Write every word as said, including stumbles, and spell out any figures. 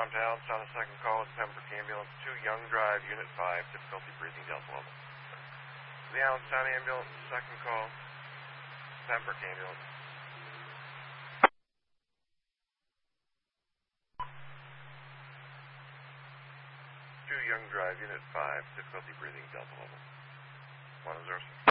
downtown. Sound a second call at Pembroke Ambulance, two Young Drive, Unit five, difficulty breathing, Delta level. The Allenstown Ambulance, second call, Pembroke Ambulance. two Young Drive, Unit five, difficulty breathing, Delta level. one zero six.